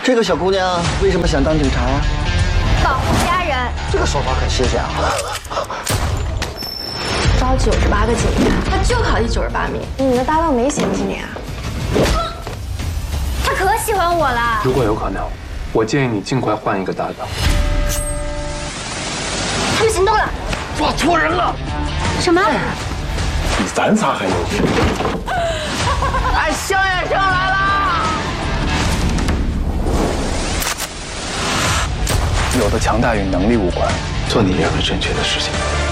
这个小姑娘为什么想当警察呀？ 保护家人。 这个说法很新鲜啊！ 招98个警察，他就考第98名。你的搭档没嫌弃你啊？他可喜欢我了。 如果有可能，我建议你尽快换一个搭档。 他们行动了， 抓错人了！ 什么？ 比咱仨还牛逼！ 哎，萧远生来了！ 有的强大与能力无关，做你认为正确的事情。